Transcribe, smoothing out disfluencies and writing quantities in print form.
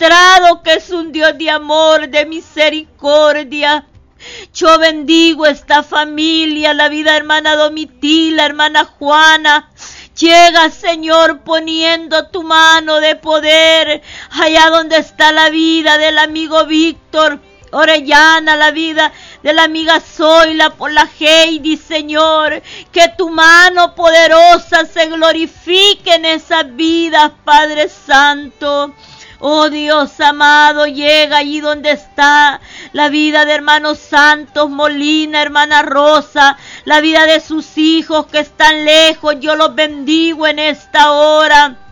demostrado que es un Dios de amor, de misericordia. Yo bendigo esta familia, la vida hermana Domitila, hermana Juana. Llega, Señor, poniendo tu mano de poder allá donde está la vida del amigo Víctor Orellana, la vida de la amiga Zoila, por la Heidi, Señor. Que tu mano poderosa se glorifique en esas vidas, Padre Santo. Oh Dios amado, llega allí donde está la vida de hermanos Santos Molina, hermana Rosa, la vida de sus hijos que están lejos. Yo los bendigo en esta hora.